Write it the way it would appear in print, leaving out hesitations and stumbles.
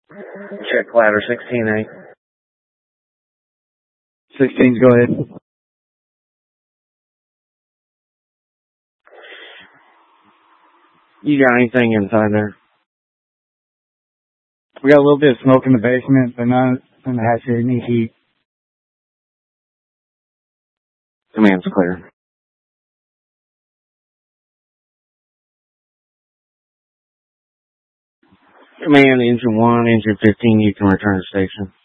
Check ladder 16A. 16's, go ahead. You got anything inside there? We got a little bit of smoke in the basement, but not in the hatch area, any heat. Command's clear. Command, engine 1, engine 15, you can return to station.